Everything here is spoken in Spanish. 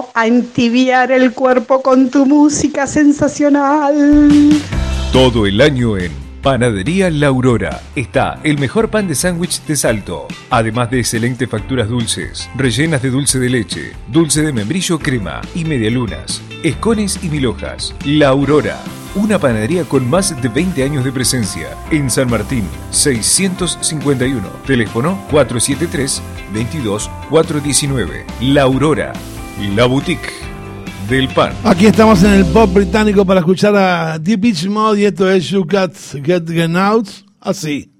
Vengo a entibiar el cuerpo con tu música sensacional. Todo el año en Panadería La Aurora está el mejor pan de sándwich de Salto, además de excelentes facturas dulces, rellenas de dulce de leche, dulce de membrillo crema y medialunas, escones y mil hojas. La Aurora, una panadería con más de 20 años de presencia en San Martín, 651, teléfono 473-22419. La Aurora, la boutique del pan. Aquí estamos en el pop británico para escuchar a Depeche Mode y esto es You Got Get Out, así.